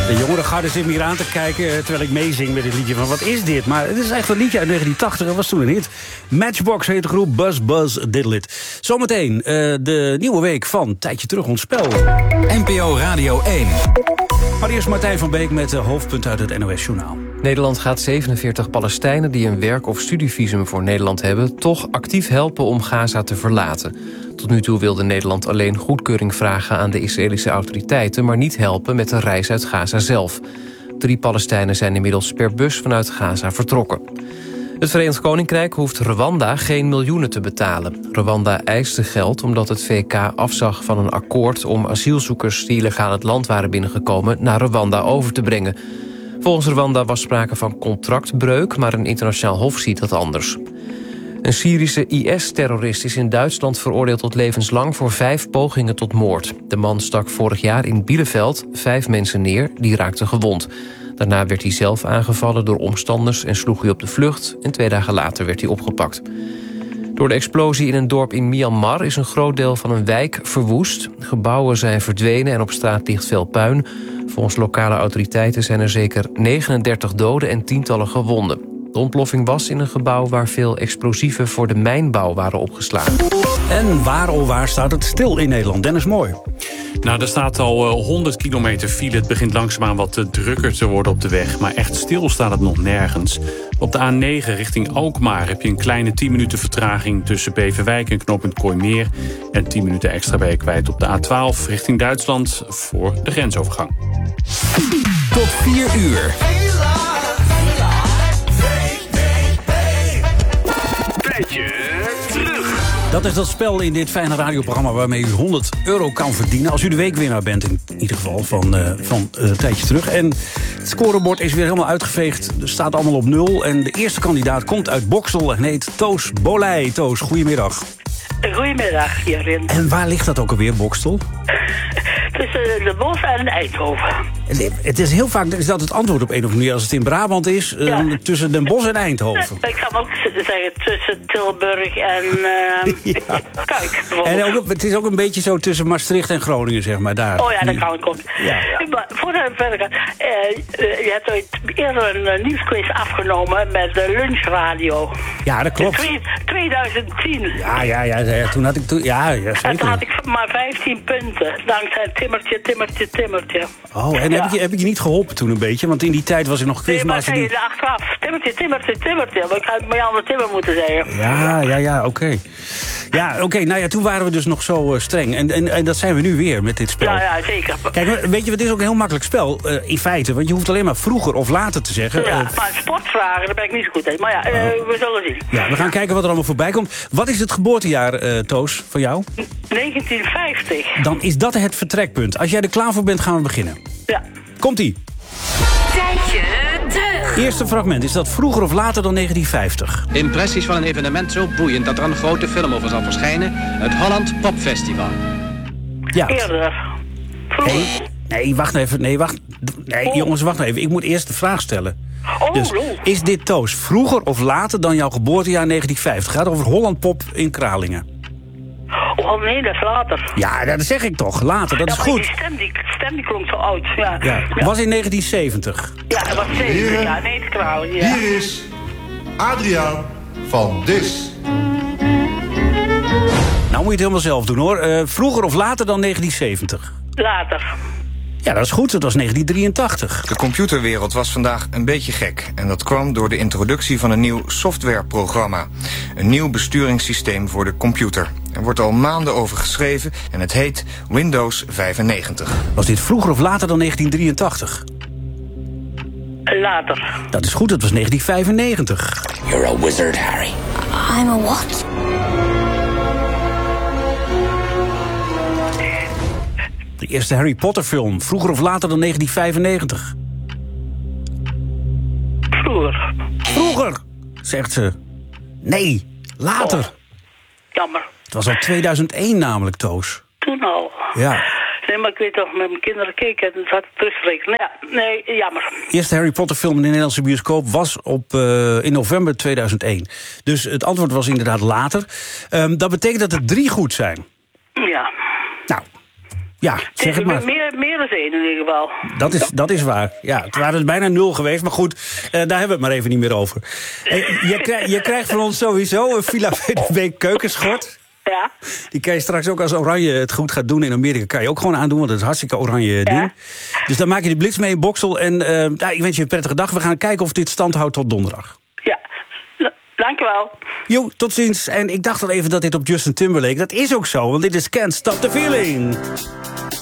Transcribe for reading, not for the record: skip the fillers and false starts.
De jongere garde zit me hier aan te kijken terwijl ik meezing met dit liedje van wat is dit? Maar het is echt een liedje uit 1980 en was toen een hit. Matchbox heet de groep, Buzz Diddle It. Zometeen de nieuwe week van Tijdje Terug ons spel. NPO Radio 1. Maar eerst Martijn van Beek met de hoofdpunt uit het NOS-journaal. Nederland gaat 47 Palestijnen die een werk- of studievisum voor Nederland hebben toch actief helpen om Gaza te verlaten. Tot nu toe wilde Nederland alleen goedkeuring vragen aan de Israëlische autoriteiten, maar niet helpen met de reis uit Gaza zelf. 3 Palestijnen zijn inmiddels per bus vanuit Gaza vertrokken. Het Verenigd Koninkrijk hoeft Rwanda geen miljoenen te betalen. Rwanda eiste geld omdat het VK afzag van een akkoord om asielzoekers die illegaal het land waren binnengekomen naar Rwanda over te brengen. Volgens Rwanda was sprake van contractbreuk, maar een internationaal hof ziet dat anders. Een Syrische IS-terrorist is in Duitsland veroordeeld tot levenslang voor 5 pogingen tot moord. De man stak vorig jaar in Bielefeld 5 mensen neer, die raakten gewond. Daarna werd hij zelf aangevallen door omstanders en sloeg hij op de vlucht. En 2 dagen later werd hij opgepakt. Door de explosie in een dorp in Myanmar is een groot deel van een wijk verwoest. Gebouwen zijn verdwenen en op straat ligt veel puin. Volgens lokale autoriteiten zijn er zeker 39 doden en tientallen gewonden. De ontploffing was in een gebouw waar veel explosieven voor de mijnbouw waren opgeslagen. En waar staat het stil in Nederland? Dennis Mooi. Nou, er staat al 100 kilometer file. Het begint langzaamaan wat drukker te worden op de weg. Maar echt stil staat het nog nergens. Op de A9 richting Alkmaar heb je een kleine 10 minuten vertraging tussen Beverwijk en knooppunt Kooimeer. En 10 minuten extra ben je kwijt op de A12 richting Duitsland voor de grensovergang. Tot 4 uur. Dat is dat spel in dit fijne radioprogramma waarmee u €100 kan verdienen. Als u de weekwinnaar bent, in ieder geval van een tijdje terug. En het scorebord is weer helemaal uitgeveegd. Het staat allemaal op 0. En de eerste kandidaat komt uit Boxtel en heet Toos Bolij. Toos, goedemiddag. Goedemiddag, Jarin. En waar ligt dat ook alweer, Boxtel? Tussen de Bosch en Eindhoven. Het is heel vaak is dat het antwoord op een of andere manier. Als het in Brabant is, tussen Den Bosch en Eindhoven. Ik kan ook zeggen tussen Tilburg en Kuik. En ook, het is ook een beetje zo tussen Maastricht en Groningen, zeg maar. Daar. Oh ja, dat kan ik ook. Ja. Maar voordat we verder gaan, je hebt ooit eerder een nieuwsquiz afgenomen met de Lunchradio. Ja, dat klopt. 2010. Ja, toen had ik... zeker. En toen had ik maar 15 punten. Dankzij Timmertje. Oh, en heb ik je niet geholpen toen een beetje? Want in die tijd was ik nog quizmaster. Nee, maar zei je achteraf. Timmertje. Maar ik had Marianne Timmer moeten zeggen. Ja, oké. Ja, oké. Nou ja, toen waren we dus nog zo streng. En dat zijn we nu weer met dit spel. Ja, zeker. Kijk, weet je, het is ook een heel makkelijk spel, in feite. Want je hoeft alleen maar vroeger of later te zeggen. Ja, maar sportvragen, daar ben ik niet zo goed in. Maar ja, we zullen zien. Ja, we gaan kijken wat er allemaal voorbij komt. Wat is het geboortejaar, Toos, van jou? 1950. Dan is dat het vertrekpunt. Als jij er klaar voor bent, gaan we beginnen. Ja. Komt-ie. Tijdje terug. Eerste fragment. Is dat vroeger of later dan 1950? Impressies van een evenement zo boeiend dat er een grote film over zal verschijnen. Het Holland Pop Festival. Ja. Eerder. Nee, wacht even. Nee, jongens, wacht even. Ik moet eerst de vraag stellen. Dus, is dit, Toos, vroeger of later dan jouw geboortejaar 1950? Gaat over Holland Pop in Kralingen. Oh nee, dat is later. Ja, dat zeg ik toch. Later, dat is goed. Die stem die klonk zo oud. Ja. Was in 1970. Ja, dat was 70 jaar. Nee, het Kralingen. Ja. Hier is Adriaan van Dis. Nou moet je het helemaal zelf doen, hoor. Vroeger of later dan 1970? Later. Ja, dat is goed. Dat was 1983. De computerwereld was vandaag een beetje gek. En dat kwam door de introductie van een nieuw softwareprogramma. Een nieuw besturingssysteem voor de computer. Er wordt al maanden over geschreven en het heet Windows 95. Was dit vroeger of later dan 1983? Later. Dat is goed. Dat was 1995. You're a wizard, Harry. I'm a what? De eerste Harry Potter film. Vroeger of later dan 1995? Vroeger, zegt ze. Nee, later. Oh, jammer. Het was al 2001 namelijk, Toos. Toen al. Ja. Nee, maar ik weet toch, met mijn kinderen keken en het had teruggerekend. Ja, nee, jammer. De eerste Harry Potter film in de Nederlandse bioscoop was in november 2001. Dus het antwoord was inderdaad later. Dat betekent dat er 3 goed zijn. Ja. Nou, Ja, zeg het maar. Meer dan 1 in ieder geval. Dat is waar. Ja, het waren dus bijna 0 geweest. Maar goed, daar hebben we het maar even niet meer over. Je krijgt van ons sowieso een Villa VDB keukenschort. Ja. Die kan je straks ook als Oranje het goed gaat doen in Amerika. Kan je ook gewoon aandoen, want het is hartstikke oranje ding. Dus dan maak je de blitz mee in Boksel. En ik wens je een prettige dag. We gaan kijken of dit stand houdt tot donderdag. Ja, dankjewel. Jo, tot ziens. En ik dacht al even dat dit op Justin Timberlake. Dat is ook zo, want dit is Can't Stop the Feeling.